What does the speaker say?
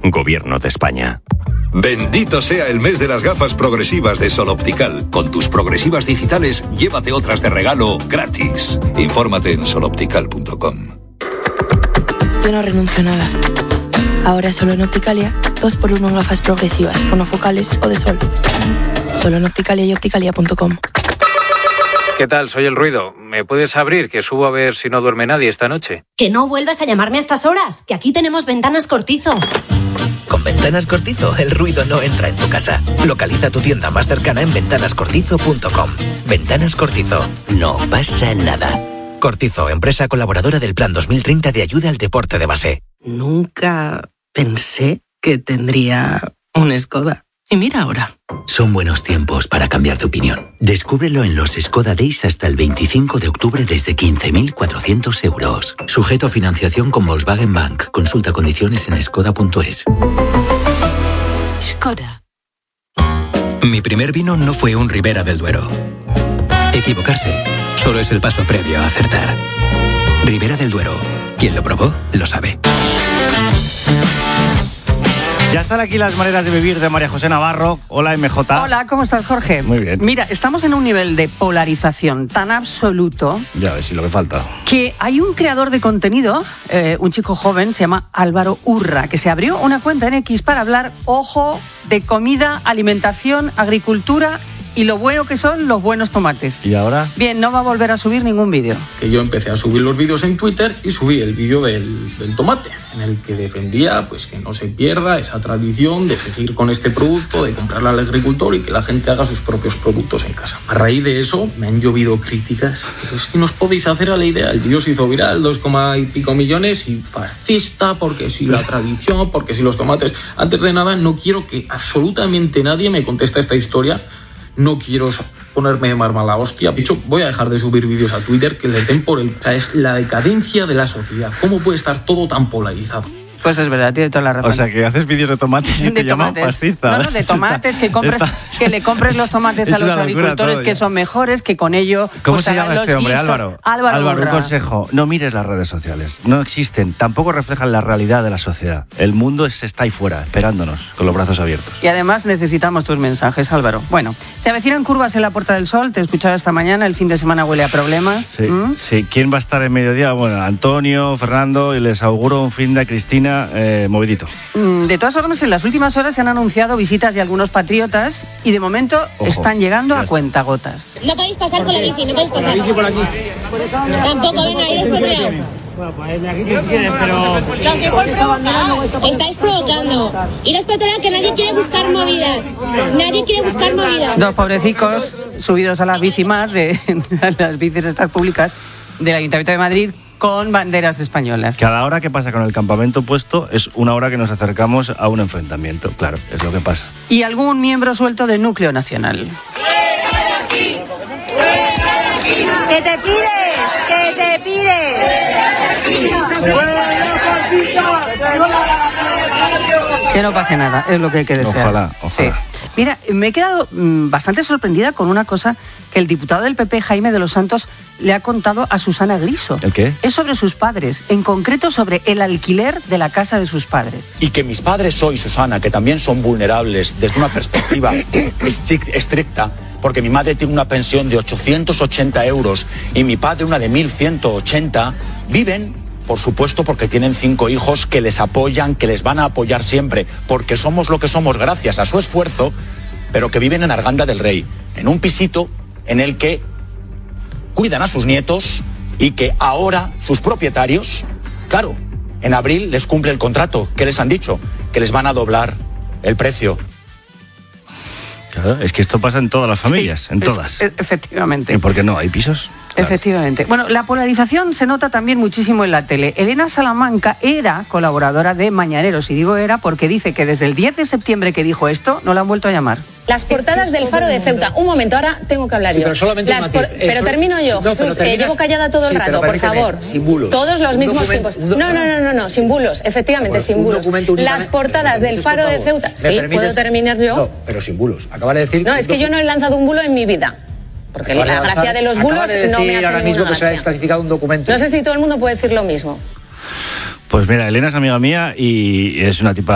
Gobierno de España. Bendito sea el mes de las gafas progresivas de Sol Optical. Con tus progresivas digitales, llévate otras de regalo gratis. Infórmate en soloptical.com. Yo no renuncio a nada. Ahora solo en Opticalia, 2x1 en gafas progresivas, monofocales o de sol. Solo en Opticalia y opticalia.com. ¿Qué tal? Soy El Ruido. ¿Me puedes abrir, que subo a ver si no duerme nadie esta noche? Que no vuelvas a llamarme a estas horas, que aquí tenemos Ventanas Cortizo. Con Ventanas Cortizo, el ruido no entra en tu casa. Localiza tu tienda más cercana en ventanascortizo.com. Ventanas Cortizo. No pasa nada. Cortizo, empresa colaboradora del Plan 2030 de ayuda al deporte de base. Nunca pensé que tendría un Skoda. Y mira ahora. Son buenos tiempos para cambiar de opinión. Descúbrelo en los Skoda Days hasta el 25 de octubre desde 15.400 euros. Sujeto a financiación con Volkswagen Bank. Consulta condiciones en skoda.es. Skoda. Mi primer vino no fue un Ribera del Duero. Equivocarse solo es el paso previo a acertar. Ribera del Duero. Quien lo probó, lo sabe. Ya están aquí las maneras de vivir de María José Navarro. Hola, MJ. Hola, ¿cómo estás, Jorge? Muy bien. Mira, estamos en un nivel de polarización tan absoluto... Ya ves, si lo que falta. Que hay un creador de contenido, un chico joven, se llama Álvaro Urra, que se abrió una cuenta en X para hablar, ojo, de comida, alimentación, agricultura y lo bueno que son los buenos tomates. ¿Y ahora? Bien, no va a volver a subir ningún vídeo. Que yo empecé a subir los vídeos en Twitter y subí el vídeo del tomate, en el que defendía pues que no se pierda esa tradición de seguir con este producto, de comprarle al agricultor y que la gente haga sus propios productos en casa. A raíz de eso me han llovido críticas. Pero es que no os podéis hacer a la idea. El vídeo se hizo viral, 2, y pico millones, y fascista, porque si la tradición, porque si los tomates. Antes de nada, no quiero que absolutamente nadie me conteste esta historia. No quiero ponerme de mar mala hostia. De hecho, voy a dejar de subir vídeos a Twitter que le den por el... O sea, es la decadencia de la sociedad. ¿Cómo puede estar todo tan polarizado? Pues es verdad, tiene toda la razón. O sea, que haces vídeos de tomates y te llaman fascista. No, de tomates, que le compres los tomates a los agricultores que son mejores, que con ello... ¿Cómo se llama este hombre, Álvaro? Álvaro, un consejo. No mires las redes sociales. No existen. Tampoco reflejan la realidad de la sociedad. El mundo está ahí fuera, esperándonos, con los brazos abiertos. Y además necesitamos tus mensajes, Álvaro. Bueno, se avecinan curvas en la Puerta del Sol. Te he escuchado esta mañana. El fin de semana huele a problemas. Sí. ¿Quién va a estar en mediodía? Bueno, Antonio, Fernando, y les auguro un fin de Cristina movidito. De todas formas, en las últimas horas se han anunciado visitas de algunos patriotas y de momento están llegando a cuentagotas. No podéis pasar con la bici, no podéis pasar. Por aquí. Tampoco, venga, iros por allá. Bueno, pues de aquí si quieren, pero... Estáis provocando. Iros por allá, que nadie quiere buscar movidas. Nadie quiere buscar movidas. Dos pobrecicos subidos a las bici más de las bicis estas públicas del Ayuntamiento de Madrid, con banderas españolas. Cada hora que pasa con el campamento puesto es una hora que nos acercamos a un enfrentamiento. Claro, es lo que pasa. Y algún miembro suelto del núcleo nacional. ¡Que te pires! ¡Que te pires! Que no pase nada, es lo que hay que desear. Ojalá. Sí. Mira, me he quedado bastante sorprendida con una cosa que el diputado del PP, Jaime de los Santos, le ha contado a Susana Griso. ¿El qué? Es sobre sus padres, en concreto sobre el alquiler de la casa de sus padres. Y que mis padres hoy, Susana, que también son vulnerables desde una perspectiva estricta, porque mi madre tiene una pensión de 880 euros y mi padre una de 1.180, viven... Por supuesto, porque tienen 5 hijos que les apoyan, que les van a apoyar siempre, porque somos lo que somos gracias a su esfuerzo, pero que viven en Arganda del Rey, en un pisito en el que cuidan a sus nietos y que ahora sus propietarios, claro, en abril les cumple el contrato. ¿Qué les han dicho? Que les van a doblar el precio. Claro, es que esto pasa en todas las familias, sí, en todas. Efectivamente. ¿Y por qué no? ¿Hay pisos? Claro. Efectivamente. Bueno, la polarización se nota también muchísimo en la tele. Elena Salamanca era colaboradora de Mañaneros, y digo era porque dice que desde el 10 de septiembre que dijo esto, no la han vuelto a llamar. Las portadas del Faro de Ceuta. Un momento, ahora tengo que hablar yo. Pero solamente un matiz. Pero termino yo, no, Jesús, llevo callada todo el rato, por favor. Sin bulos. Todos los mismos tiempos. No, sin bulos, efectivamente, sin bulos. Las portadas del Faro de Ceuta. Sí, ¿puedo terminar yo? No, pero sin bulos. Acaba de decir... No, es que yo no he lanzado un bulo en mi vida. Porque la gracia de los bulos no me hace ahora mismo ninguna que se ha gracia. desclasificado un documento. No sé si todo el mundo puede decir lo mismo. Pues mira, Elena es amiga mía y es una tipa